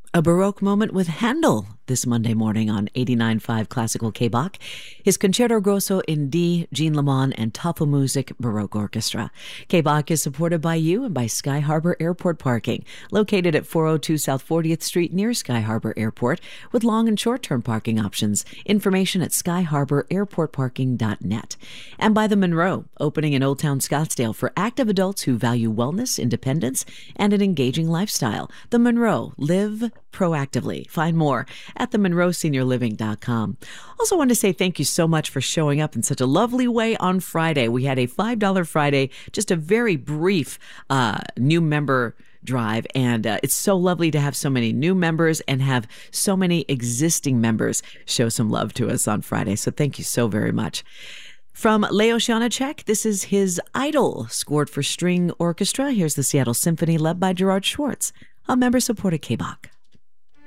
A Baroque moment with Handel this Monday morning on 89.5 Classical K-Bach. His Concerto Grosso in D, Jean Lemon, and Tafelmusik Baroque Orchestra. K-Bach is supported by you and by Sky Harbor Airport Parking, located at 402 South 40th Street near Sky Harbor Airport, with long and short-term parking options. Information at skyharbor.airportparking.net. And by the Monroe, opening in Old Town Scottsdale for active adults who value wellness, independence, and an engaging lifestyle. The Monroe, live proactively. Find more at themonroeseniorliving.com. Also want to say thank you so much for showing up in such a lovely way on Friday. We had a $5 Friday, just a very brief new member drive, and it's so lovely to have so many new members and have so many existing members show some love to us on Friday. So thank you so very much. From Leo Janacek, this is his Idol, scored for string orchestra. Here's the Seattle Symphony led by Gerard Schwartz, a member-supported K-Bach.